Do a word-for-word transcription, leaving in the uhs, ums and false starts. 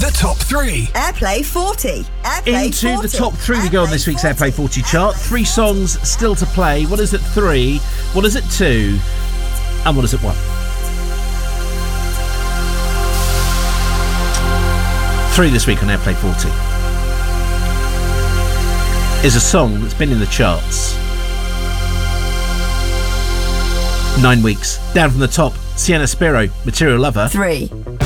The top three. Airplay forty. Airplay Into forty. the top three we go on this week's Airplay Airplay forty chart. Three songs still to play. What is at three? What is at two? And what is at one? Three this week on Airplay forty is a song that's been in the charts nine weeks. Down from the top, Sienna Spiro, Material Lover. Three.